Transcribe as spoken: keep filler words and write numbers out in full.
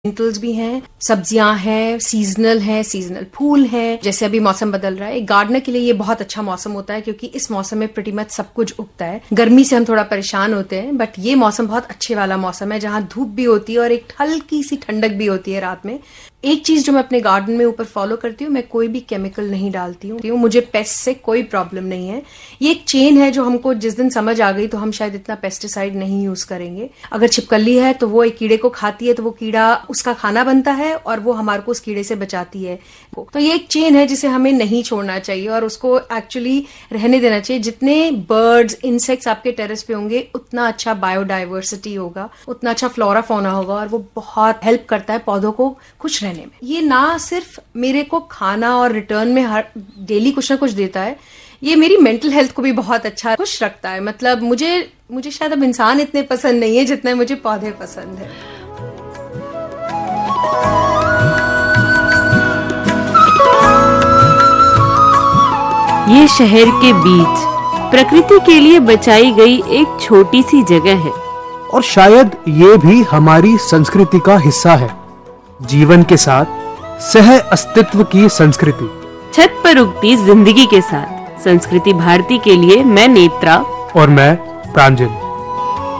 Lentils भी हैं, सब्जियां हैं, सीजनल हैं, सीजनल फूल हैं। जैसे अभी मौसम बदल रहा है, एक गार्डनर के लिए ये बहुत अच्छा मौसम होता है क्योंकि इस मौसम में प्रीटी मच सब कुछ उगता है। गर्मी से हम थोड़ा परेशान होते हैं, बट ये मौसम बहुत अच्छे वाला मौसम है जहां धूप भी होती है और एक हल्की सी ठंडक भी होती है रात में। एक चीज जो मैं अपने गार्डन में ऊपर फॉलो करती हूँ, मैं कोई भी केमिकल नहीं डालती हूँ। मुझे पेस्ट से कोई प्रॉब्लम नहीं है। ये एक चेन है जो हमको जिस दिन समझ आ गई तो हम शायद इतना पेस्टिसाइड नहीं यूज करेंगे। अगर छिपकली है तो वो एक कीड़े को खाती है तो वो कीड़ा उसका खाना बनता है और वो हमारे को उस कीड़े से बचाती है। तो ये एक चेन है जिसे हमें नहीं छोड़ना चाहिए और उसको एक्चुअली रहने देना चाहिए। जितने बर्ड्स, इंसेक्ट्स आपके टेरेस पे होंगे उतना अच्छा बायोडाइवर्सिटी होगा, उतना अच्छा फ्लोरा फौना होगा और वो बहुत हेल्प करता है पौधों को खुश रहने में। ये ना सिर्फ मेरे को खाना और रिटर्न में हर डेली कुछ ना कुछ देता है, ये मेरी मेंटल हेल्थ को भी बहुत अच्छा खुश रखता है। मतलब मुझे मुझे शायद अब इंसान इतने पसंद नहीं है जितने मुझे पौधे पसंद है। ये शहर के बीच प्रकृति के लिए बचाई गई एक छोटी सी जगह है और शायद ये भी हमारी संस्कृति का हिस्सा है, जीवन के साथ सह अस्तित्व की संस्कृति। छत पर उगती जिंदगी के साथ संस्कृति भारती के लिए मैं नेत्रा और मैं प्रांजल।